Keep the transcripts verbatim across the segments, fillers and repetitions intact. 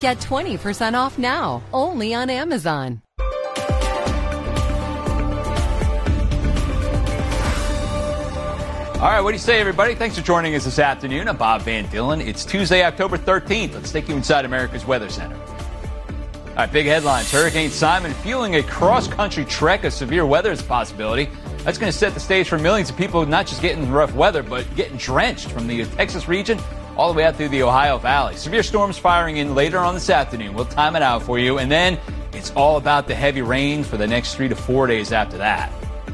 Get twenty percent off now, only on Amazon. All right, what do you say, everybody? Thanks for joining us this afternoon. I'm Bob Van Dillen. It's Tuesday, October thirteenth. Let's take you inside America's Weather Center. All right, big headlines. Hurricane Simon fueling a cross-country trek of severe weather is a possibility. That's going to set the stage for millions of people not just getting rough weather, but getting drenched from the Texas region all the way out through the Ohio Valley. Severe storms firing in later on this afternoon. We'll time it out for you. And then it's all about the heavy rain for the next three to four days after that.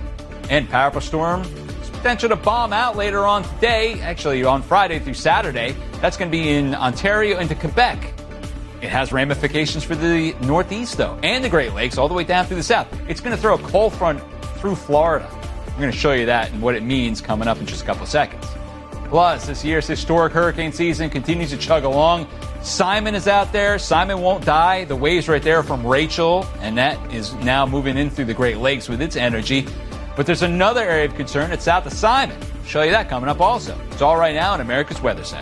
And powerful storm. Potential to bomb out later on today, actually on Friday through Saturday. That's going to be in Ontario into Quebec. It has ramifications for the Northeast, though, and the Great Lakes all the way down through the South. It's going to throw a cold front through Florida. I'm going to show you that and what it means coming up in just a couple of seconds. Plus, this year's historic hurricane season continues to chug along. Simon is out there. Simon won't die. The waves right there from Rachel, and that is now moving in through the Great Lakes with its energy. But there's another area of concern that's south of Simon. I'll show you that coming up also. It's all right now in America's Weather Center.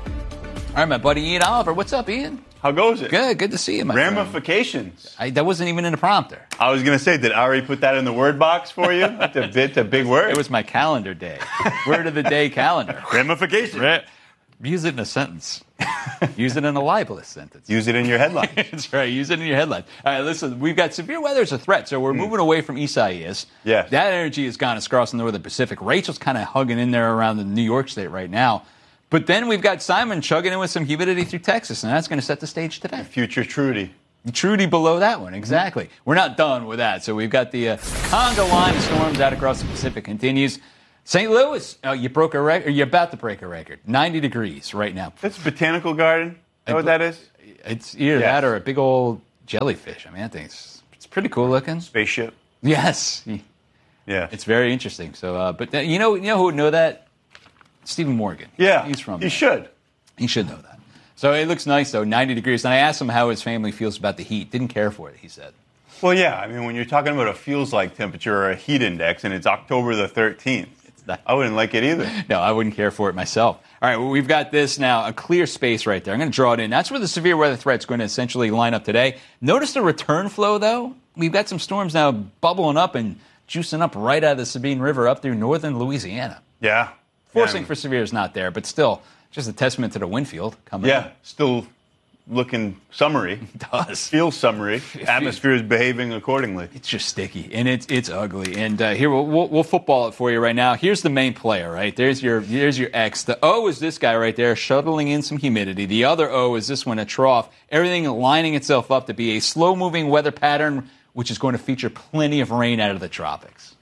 All right, my buddy Ian Oliver. What's up, Ian? How goes it? Good. Good to see you, my Ramifications. friend. I, that wasn't even in the prompter. I was going to say, did Ari put that in the word box for you? It's a bit a big word. It was my calendar day. Word of the day calendar. Ramifications. Ra- Use it in a sentence. Use it in a libelous sentence. Use it in your headline. That's right. Use it in your headline. All right, listen, we've got severe weather as a threat, so we're mm. moving away from Isaias. Yes. That energy has gone across the northern Pacific. Rachel's kind of hugging in there around the New York State right now. But then we've got Simon chugging in with some humidity through Texas, and that's going to set the stage today. Future Trudy. Trudy below that one, exactly. We're not done with that. So we've got the uh, conga line of storms out across the Pacific continues. Saint Louis, oh, you broke a record. You're about to break a record. ninety degrees right now. That's Botanical Garden. Is that what that is? It's either yes. that or a big old jellyfish. I mean, I think it's, it's pretty cool looking. Spaceship. Yes. Yeah. It's very interesting. So, uh, but th- you know, you know who would know that? Stephen Morgan. Yeah. He's from. He there. should. He should know that. So it looks nice though, ninety degrees. And I asked him how his family feels about the heat. Didn't care for it. He said. Well, yeah. I mean, when you're talking about a feels like temperature or a heat index, and it's October the thirteenth. I wouldn't like it either. No, I wouldn't care for it myself. All right, well, we've got this now, a clear space right there. I'm going to draw it in. That's where the severe weather threat's going to essentially line up today. Notice the return flow, though. We've got some storms now bubbling up and juicing up right out of the Sabine River up through northern Louisiana. Yeah. Forcing yeah. for severe is not there, but still, just a testament to the wind field coming Yeah, in. still looking summery. It does. Feels summery. Atmosphere is behaving accordingly. It's just sticky, and it's it's ugly. And uh, here, we'll, we'll, we'll football it for you right now. Here's the main player, right? There's your there's your X. The O is this guy right there, shuttling in some humidity. The other O is this one, a trough. Everything lining itself up to be a slow-moving weather pattern, which is going to feature plenty of rain out of the tropics.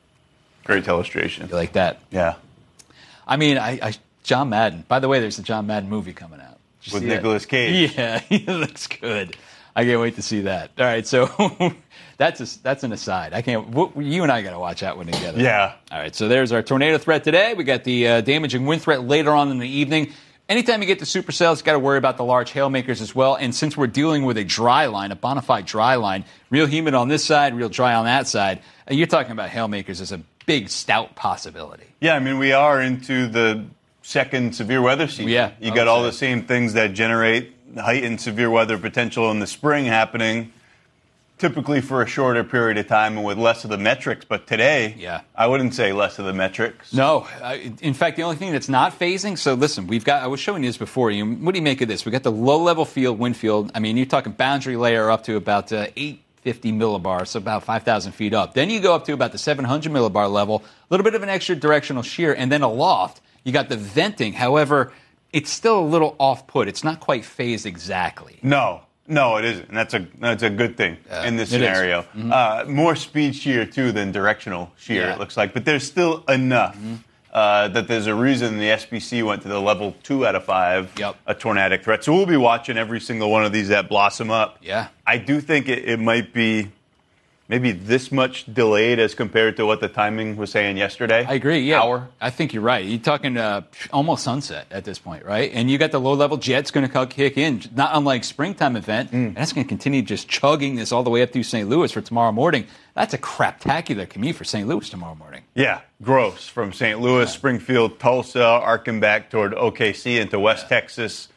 Great illustration. You like that? Yeah. I mean, I, I John Madden. By the way, there's a John Madden movie coming out. With Nicolas Cage. Yeah, he looks good. I can't wait to see that. All right, so that's a, that's an aside. I can't. You and I got to watch that one together. Yeah. All right, so there's our tornado threat today. We got the uh, damaging wind threat later on in the evening. Anytime you get to supercells, you got to worry about the large hail makers as well. And since we're dealing with a dry line, a bona fide dry line, real humid on this side, real dry on that side, uh, you're talking about hail makers as a big, stout possibility. Yeah, I mean, we are into the second severe weather season. Yeah, you got all the same things that generate heightened severe weather potential in the spring happening, typically for a shorter period of time and with less of the metrics. But today, yeah. I wouldn't say less of the metrics. No. Uh, in fact, the only thing that's not phasing, so listen, we've got, I was showing you this before. You, what do you make of this? We got the low-level field, wind field. I mean, you're talking boundary layer up to about uh, eight fifty millibars, so about five thousand feet up. Then you go up to about the seven hundred millibar level, a little bit of an extra directional shear, and then aloft. You got the venting. However, it's still a little off-put. It's not quite phased exactly. No, no, it isn't. And that's a that's a good thing uh, in this scenario. Mm-hmm. Uh, more speed shear, too, than directional shear, yeah. it looks like. But there's still enough mm-hmm. uh, that there's a reason the S B C went to the level two out of five, yep. a tornadic threat. So we'll be watching every single one of these that blossom up. Yeah. I do think it, it might be maybe this much delayed as compared to what the timing was saying yesterday. I agree, yeah. Hour. I think you're right. You're talking uh, almost sunset at this point, right? And you got the low-level jets going to kick in, not unlike springtime event. Mm. And that's going to continue just chugging this all the way up through Saint Louis for tomorrow morning. That's a craptacular commute for Saint Louis tomorrow morning. Yeah, gross. From Saint Louis, yeah. Springfield, Tulsa, arcing back toward O K C into West yeah. Texas.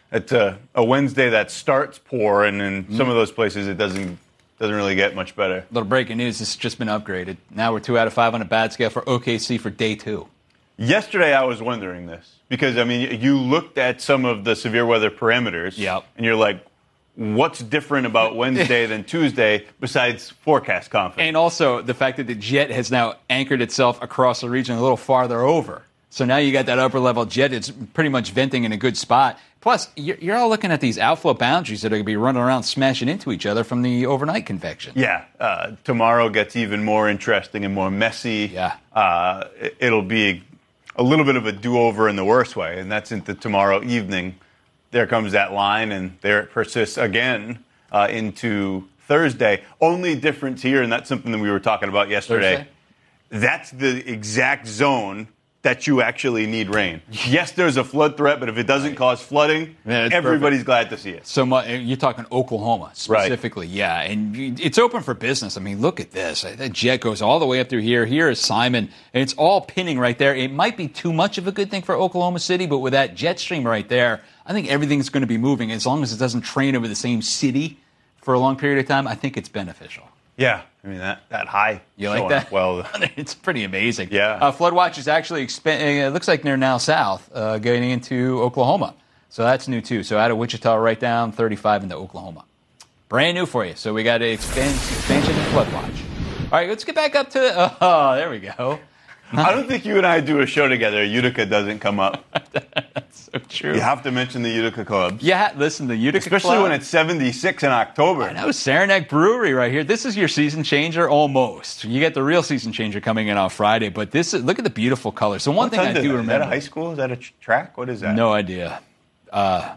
it's a, a Wednesday that starts poor, and in mm. some of those places it doesn't doesn't really get much better. A little breaking news, this has just been upgraded. Now we're two out of five on a bad scale for O K C for day two. Yesterday I was wondering this, because, I mean, you looked at some of the severe weather parameters, yep. and you're like, what's different about Wednesday than Tuesday besides forecast confidence? And also the fact that the jet has now anchored itself across the region a little farther over. So now you got that upper level jet. It's pretty much venting in a good spot. Plus, you're, you're all looking at these outflow boundaries that are going to be running around smashing into each other from the overnight convection. Yeah. Uh, tomorrow gets even more interesting and more messy. Yeah. Uh, it, it'll be a little bit of a do-over in the worst way, and that's into tomorrow evening. There comes that line, and there it persists again uh, into Thursday. Only difference here, and that's something that we were talking about yesterday, Thursday? That's the exact zone that you actually need rain. Yes, there's a flood threat, but if it doesn't cause flooding, yeah, everybody's perfect. glad to see it. So much, you're talking Oklahoma specifically, right. Yeah, and it's open for business. I mean, look at this. That jet goes all the way up through here. Here is Simon, and it's all pinning right there. It might be too much of a good thing for Oklahoma City, but with that jet stream right there, I think everything's going to be moving. As long as it doesn't train over the same city for a long period of time, I think it's beneficial. Yeah, I mean, that, that high. You like that? Well, it's pretty amazing. Yeah. Uh, flood watch is actually expanding. It looks like they're now south, uh, getting into Oklahoma. So that's new, too. So out of Wichita, right down thirty-five into Oklahoma. Brand new for you. So we got an expand, expansion in flood watch. All right, let's get back up to, uh, oh, there we go. I don't think you and I do a show together. Utica doesn't come up. That's so true. You have to mention the Utica clubs. Yeah, listen, the Utica Especially club. when it's seventy-six in October. I know, Saranac Brewery right here. This is your season changer almost. You get the real season changer coming in on Friday, but this is, look at the beautiful colors. So one what thing I do that? remember. Is that a high school? Is that a track? What is that? No idea. Uh,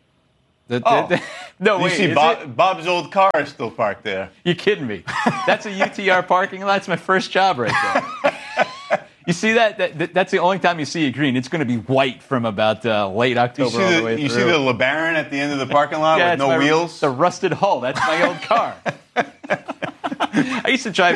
the, oh. the, the, no, you wait. see Bob, Bob's old car is still parked there. You're kidding me. That's a U T R parking lot. That's my first job right there. You see that? that? That's the only time you see it green. It's going to be white from about uh, late October you see all the, the way You through. see the LeBaron at the end of the parking lot yeah, with no my, wheels? The rusted hull. That's my old car. I used to drive